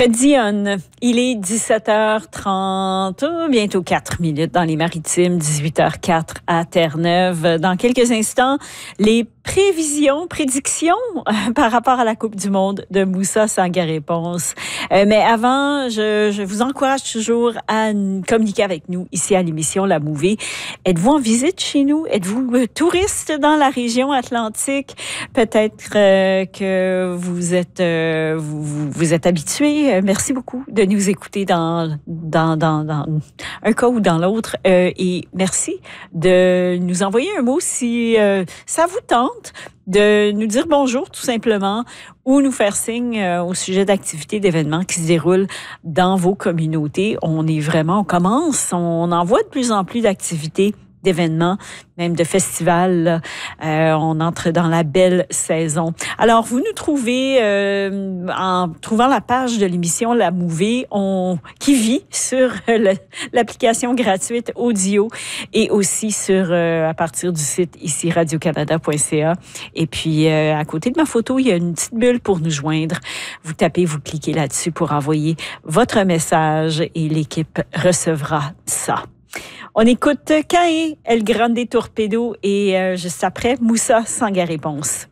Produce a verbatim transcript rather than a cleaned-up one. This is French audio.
Fred Dionne, il est dix-sept heures trente, bientôt quatre minutes dans les Maritimes, dix-huit heures quatre à Terre-Neuve. Dans quelques instants, les prévisions, prédictions euh, par rapport à la Coupe du monde de Moussa Sangaré-Ponce. Euh, mais avant, je, je vous encourage toujours à communiquer avec nous ici à l'émission La Mouvée. Êtes-vous en visite chez nous? Êtes-vous euh, touriste dans la région atlantique? Peut-être euh, que vous êtes, euh, vous, vous, vous êtes habitué. Euh, merci beaucoup de nous écouter dans, dans, dans, dans un cas ou dans l'autre. Euh, et merci de nous envoyer un mot si euh, ça vous tente de nous dire bonjour tout simplement ou nous faire signe euh, au sujet d'activités, d'événements qui se déroulent dans vos communautés. On est vraiment, on commence, on en voit de plus en plus d'activités, d'événements, même de festivals. Euh, on entre dans la belle saison. Alors, vous nous trouvez euh, en trouvant la page de l'émission La Mouvée, on, qui vit sur le, l'application gratuite Audio et aussi sur euh, à partir du site ici radio canada point c a. Et puis, euh, à côté de ma photo, il y a une petite bulle pour nous joindre. Vous tapez, vous cliquez là-dessus pour envoyer votre message et l'équipe recevra ça. On écoute Caïn, El Grande Torpedo et euh, juste après, Moussa Sangaré-Ponce.